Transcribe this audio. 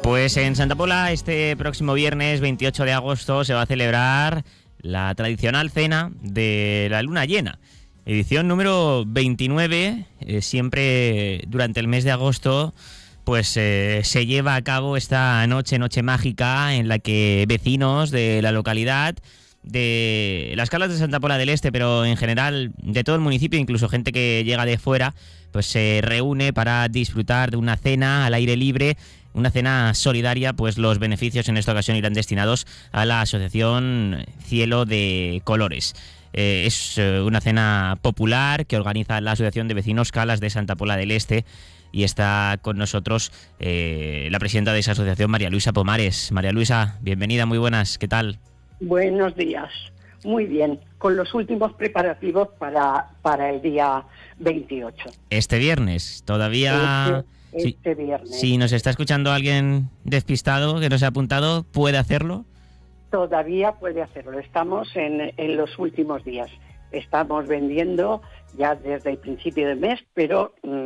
Pues en Santa Pola este próximo viernes 28 de agosto se va a celebrar la tradicional cena de la luna llena. Edición número 29, siempre durante el mes de agosto pues se lleva a cabo esta noche mágica en la que vecinos de la localidad, de las Calas de Santa Pola del Este, pero en general de todo el municipio, incluso gente que llega de fuera, pues se reúne para disfrutar de una cena al aire libre, una cena solidaria. Pues los beneficios en esta ocasión irán destinados a la asociación Cielo de Colores. Es una cena popular que organiza la Asociación de Vecinos Calas de Santa Pola del Este, y está con nosotros la presidenta de esa asociación, María Luisa Pomares. María Luisa, bienvenida, muy buenas, ¿qué tal? Buenos días, muy bien, con los últimos preparativos para el día 28. Este viernes, todavía... Este viernes. Si nos está escuchando alguien despistado que no se ha apuntado, ¿puede hacerlo? Todavía puede hacerlo, estamos en los últimos días. Estamos vendiendo ya desde el principio del mes, pero